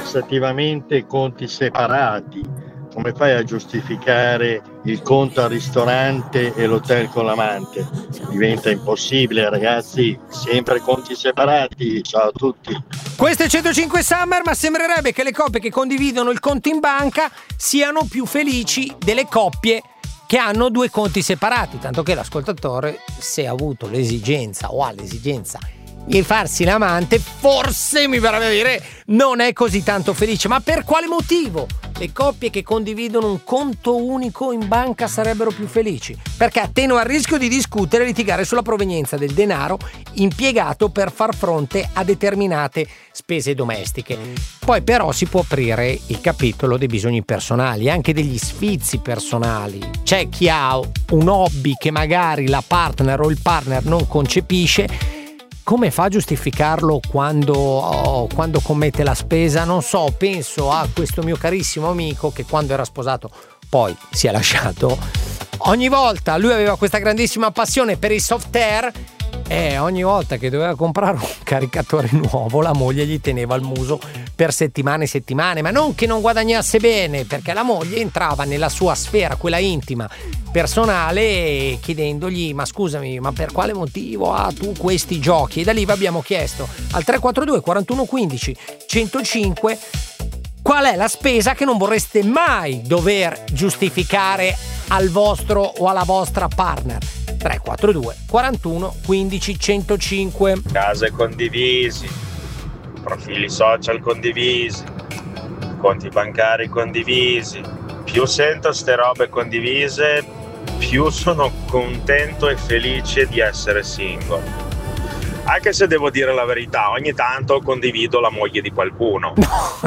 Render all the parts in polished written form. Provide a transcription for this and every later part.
tassativamente conti separati, come fai a giustificare il conto al ristorante e l'hotel con l'amante? Diventa impossibile, ragazzi, sempre conti separati. Ciao a tutti. Questo è 105 Summer, ma sembrerebbe che le coppie che condividono il conto in banca siano più felici delle coppie che hanno due conti separati, tanto che l'ascoltatore, se ha avuto l'esigenza o ha l'esigenza di farsi l'amante, forse mi verrebbe a dire non è così tanto felice. Ma per quale motivo le coppie che condividono un conto unico in banca sarebbero più felici? Perché attenua il rischio di discutere e litigare sulla provenienza del denaro impiegato per far fronte a determinate spese domestiche. Poi però si può aprire il capitolo dei bisogni personali, anche degli sfizi personali. C'è chi ha un hobby che magari la partner o il partner non concepisce. Come fa a giustificarlo quando commette la spesa? Non so, penso a questo mio carissimo amico che quando era sposato poi si è lasciato. Ogni volta lui aveva questa grandissima passione per il soft air e ogni volta che doveva comprare un caricatore nuovo la moglie gli teneva il muso per settimane e settimane, ma non che non guadagnasse bene, perché la moglie entrava nella sua sfera, quella intima, personale, chiedendogli: ma scusami, ma per quale motivo tu questi giochi? E da lì vi abbiamo chiesto al 342 41 15 105 qual è la spesa che non vorreste mai dover giustificare al vostro o alla vostra partner. 342 41 15 105. Case condivisi, profili social condivisi, conti bancari condivisi. Più sento ste robe condivise, più sono contento e felice di essere single. Anche se devo dire la verità, ogni tanto condivido la moglie di qualcuno.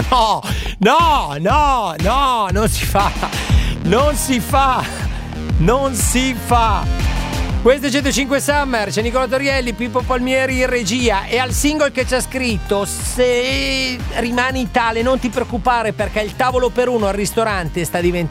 No, non si fa. Questo è 105 Summer, c'è Nicola Torielli, Pippo Palmieri in regia, e al single che c'è scritto: se rimani tale non ti preoccupare perché il tavolo per uno al ristorante sta diventando